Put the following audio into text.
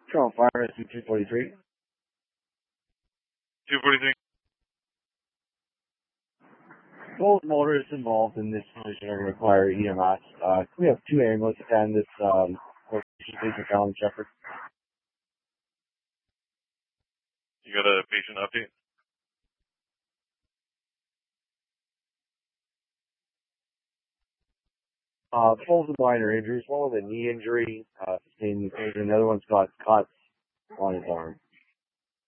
Charles Fire Rescue 243. 243. Both motorists involved in this collision are going to require EMS. We have two ambulances attend this location, please, McAllen and Shepherd. You got a patient update? Both of minor injuries. One with a knee injury, sustained in the other one's got cuts on his arm.